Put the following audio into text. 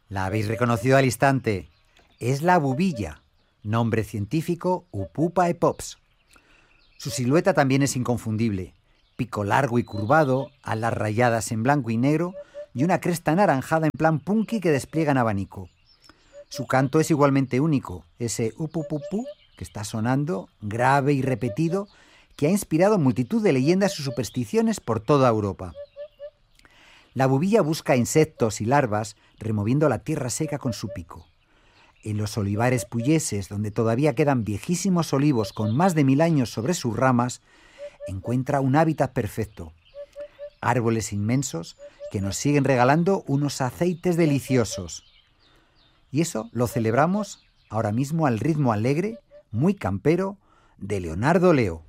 La habéis reconocido al instante. Es la bubilla, nombre científico Upupa epops. Su silueta también es inconfundible. Pico largo y curvado, alas rayadas en blanco y negro y una cresta anaranjada en plan punky que despliega en abanico. Su canto es igualmente único, ese upupupu que está sonando, grave y repetido, que ha inspirado multitud de leyendas y supersticiones por toda Europa. La bubilla busca insectos y larvas removiendo la tierra seca con su pico. En los olivares puyeses, donde todavía quedan viejísimos olivos con más de 1000 años sobre sus ramas, encuentra un hábitat perfecto. Árboles inmensos que nos siguen regalando unos aceites deliciosos. Y eso lo celebramos ahora mismo al ritmo alegre, muy campero, de Leonardo Leo.